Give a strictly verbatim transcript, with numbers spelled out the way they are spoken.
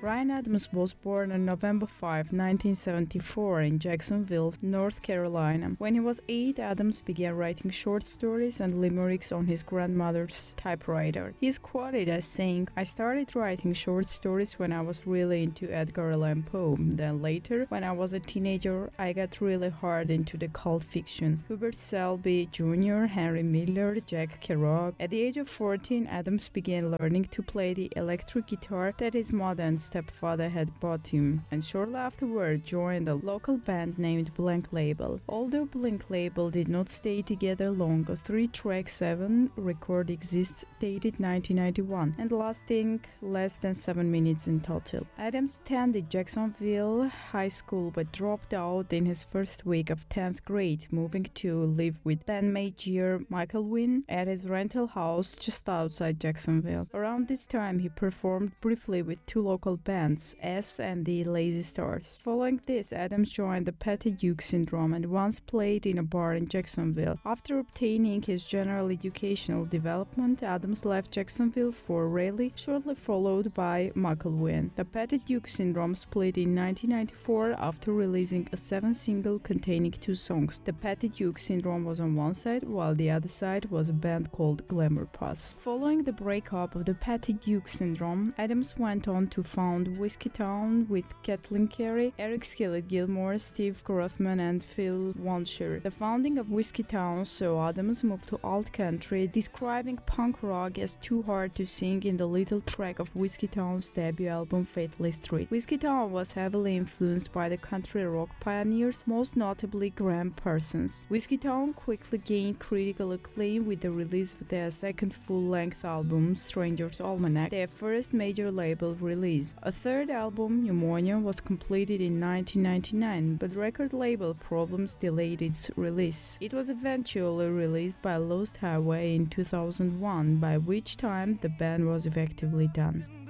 Ryan Adams was born on November fifth, nineteen seventy-four in Jacksonville, North Carolina. When he was eight, Adams began writing short stories and limericks on his grandmother's typewriter. He is quoted as saying, "I started writing short stories when I was really into Edgar Allan Poe. Then later, when I was a teenager, I got really hard into the cult fiction. Hubert Selby Junior, Henry Miller, Jack Kerouac." At the age of fourteen, Adams began learning to play the electric guitar that his mother and stepfather had bought him, and shortly afterward joined a local band named Blank Label. Although Blank Label did not stay together long, a three-track seven record exists dated nineteen ninety-one and lasting less than seven minutes in total. Adams attended Jacksonville High School but dropped out in his first week of tenth grade, moving to live with bandmate Jer Michael Wynn at his rental house just outside Jacksonville. Around this time, he performed briefly with two local bands, S and the Lazy Stars. Following this, Adams joined the Patty Duke Syndrome and once played in a bar in Jacksonville. After obtaining his general educational development, Adams left Jacksonville for Raleigh, shortly followed by Michael Wynn. The Patty Duke Syndrome split in nineteen ninety-four after releasing a seventh single containing two songs. The Patty Duke Syndrome was on one side, while the other side was a band called Glamour Puss. Following the breakup of the Patty Duke Syndrome, Adams went on to found Whiskeytown with Kathleen Carey, Eric Skillet Gilmore, Steve Grothman, and Phil Wandsher. The founding of Whiskeytown saw Adams move to alt country, describing punk rock as too hard to sing in the little track of Whiskeytown's debut album Faithfully Street. Whiskeytown was heavily influenced by the country rock pioneers, most notably Graham Parsons. Whiskeytown quickly gained critical acclaim with the release of their second full-length album, Stranger's Almanac, their first major label release. A third album, Pneumonia, was completed in nineteen ninety-nine, but record label problems delayed its release. It was eventually released by Lost Highway in two thousand one, by which time the band was effectively done.